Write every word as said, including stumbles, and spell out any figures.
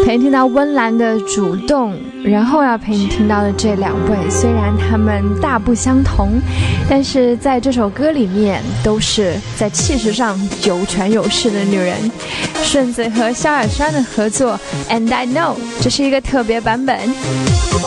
陪你听到温岚的主动，然后要陪你听到的这两位，虽然他们大不相同，但是在这首歌里面都是在气势上有权有势的女人。顺子和萧亚轩的合作 And I Know， 这是一个特别版本。